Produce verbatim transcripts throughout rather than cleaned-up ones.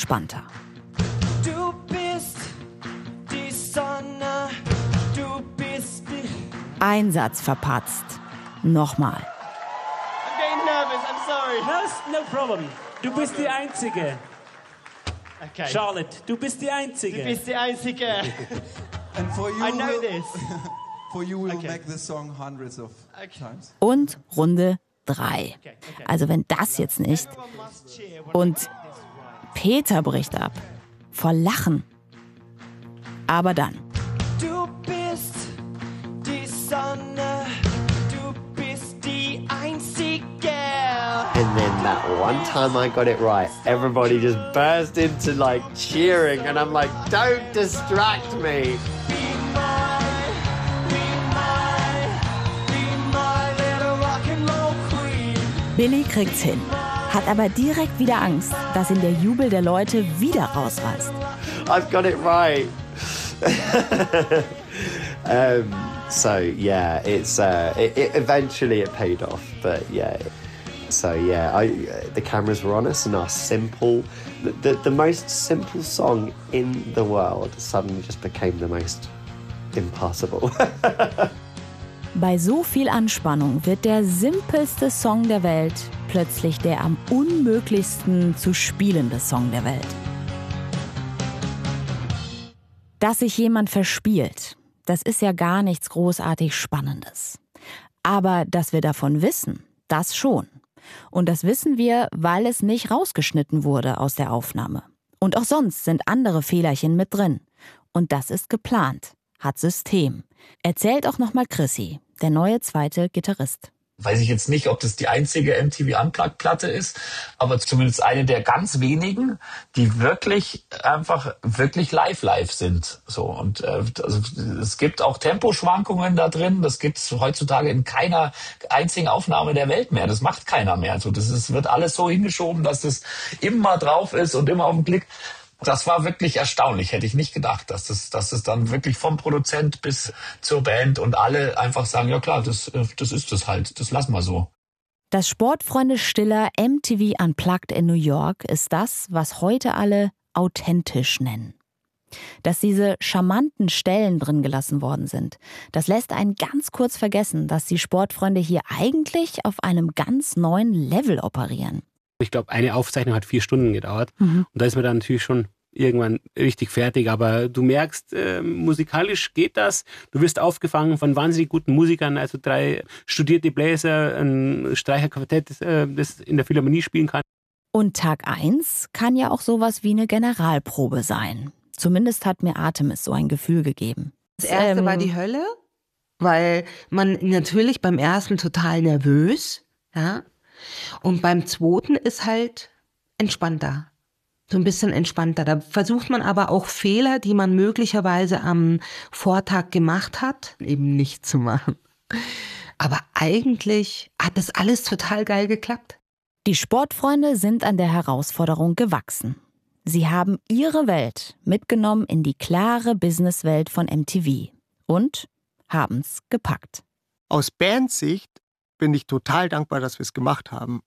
entspannter. Du bist die Sonne, du bist die... Ein Satz verpatzt. Nochmal. I'm getting nervous, I'm sorry. No, no problem. Du bist Okay. die Einzige. Okay. Charlotte, du bist die Einzige. Du bist die Einzige. And for you, I know we'll, this. for you, we'll Okay. make this song hundreds of Okay. times. Und Runde drei. Also wenn das jetzt nicht. Everyone must cheer when Und I get this right. Peter bricht ab. Vor Lachen. Aber dann. Du bist die Sonne, du bist die Einzige. And then that one time I got it right, everybody just burst into like cheering, and I'm like, don't distract me. Be my, be my, be my little rock'n'roll queen. Billy kriegt's hin. Hat aber direkt wieder Angst, dass ihn der Jubel der Leute wieder rausreißt. I've got it right. um, so yeah, it's uh, it, it eventually it paid off, but yeah. So yeah, I, the cameras were on us, and our simple, the, the the most simple song in the world suddenly just became the most impossible. Bei so viel Anspannung wird der simpelste Song der Welt plötzlich der am unmöglichsten zu spielende Song der Welt. Dass sich jemand verspielt, das ist ja gar nichts großartig Spannendes. Aber dass wir davon wissen, das schon. Und das wissen wir, weil es nicht rausgeschnitten wurde aus der Aufnahme. Und auch sonst sind andere Fehlerchen mit drin. Und das ist geplant, hat System. Erzählt auch nochmal Chrissy, der neue zweite Gitarrist. Weiß ich jetzt nicht, ob das die einzige M T V Unplugged-Platte ist, aber zumindest eine der ganz wenigen, die wirklich einfach wirklich live-live sind. So, und äh, also, es gibt auch Temposchwankungen da drin. Das gibt es heutzutage in keiner einzigen Aufnahme der Welt mehr. Das macht keiner mehr. Also, das ist, wird alles so hingeschoben, dass das immer drauf ist und immer auf den Klick. Das war wirklich erstaunlich, hätte ich nicht gedacht, dass das, dass das dann wirklich vom Produzent bis zur Band und alle einfach sagen, ja klar, das, das ist das halt, das lassen wir so. Das Sportfreunde-Stiller M T V Unplugged in New York ist das, was heute alle authentisch nennen. Dass diese charmanten Stellen drin gelassen worden sind, das lässt einen ganz kurz vergessen, dass die Sportfreunde hier eigentlich auf einem ganz neuen Level operieren. Ich glaube, eine Aufzeichnung hat vier Stunden gedauert. Mhm. Und da ist man dann natürlich schon irgendwann richtig fertig. Aber du merkst, äh, musikalisch geht das. Du wirst aufgefangen von wahnsinnig guten Musikern, also drei studierte Bläser, ein Streicherquartett, äh, das in der Philharmonie spielen kann. Und Tag eins kann ja auch sowas wie eine Generalprobe sein. Zumindest hat mir Artemis so ein Gefühl gegeben. Das erste Ähm, war die Hölle, weil man natürlich beim ersten total nervös, ja. Und beim zweiten ist halt entspannter. So ein bisschen entspannter. Da versucht man aber auch Fehler, die man möglicherweise am Vortag gemacht hat, eben nicht zu machen. Aber eigentlich hat das alles total geil geklappt. Die Sportfreunde sind an der Herausforderung gewachsen. Sie haben ihre Welt mitgenommen in die klare Businesswelt von M T V und haben's gepackt. Aus Bandsicht bin ich total dankbar, dass wir es gemacht haben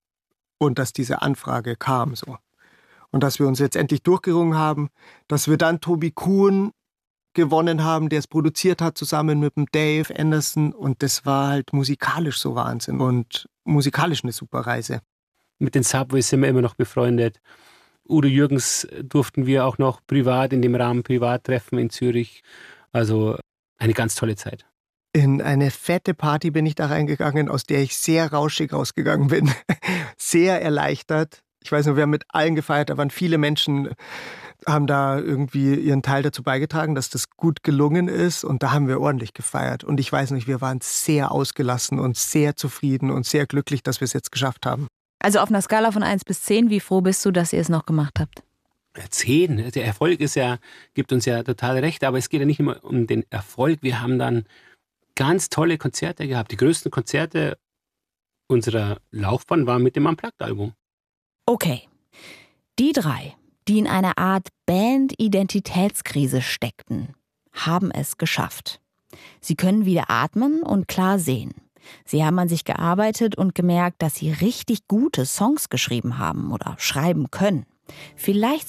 und dass diese Anfrage kam so. Und dass wir uns jetzt endlich durchgerungen haben, dass wir dann Tobi Kuhn gewonnen haben, der es produziert hat, zusammen mit dem Dave Anderson. Und das war halt musikalisch so Wahnsinn und musikalisch eine super Reise. Mit den Subways sind wir immer noch befreundet. Udo Jürgens durften wir auch noch privat, in dem Rahmen privat treffen in Zürich. Also eine ganz tolle Zeit. In eine fette Party bin ich da reingegangen, aus der ich sehr rauschig rausgegangen bin. Sehr erleichtert. Ich weiß nur, wir haben mit allen gefeiert, da waren viele Menschen, haben da irgendwie ihren Teil dazu beigetragen, dass das gut gelungen ist. Und da haben wir ordentlich gefeiert. Und ich weiß nicht, wir waren sehr ausgelassen und sehr zufrieden und sehr glücklich, dass wir es jetzt geschafft haben. Also auf einer Skala von eins bis zehn, wie froh bist du, dass ihr es noch gemacht habt? Zehn. Der Erfolg ist ja, gibt uns ja total recht, aber es geht ja nicht immer um den Erfolg. Wir haben dann ganz tolle Konzerte gehabt. Die größten Konzerte unserer Laufbahn waren mit dem Unplugged-Album. Okay, die drei, die in einer Art Band-Identitätskrise steckten, haben es geschafft. Sie können wieder atmen und klar sehen. Sie haben an sich gearbeitet und gemerkt, dass sie richtig gute Songs geschrieben haben oder schreiben können. Vielleicht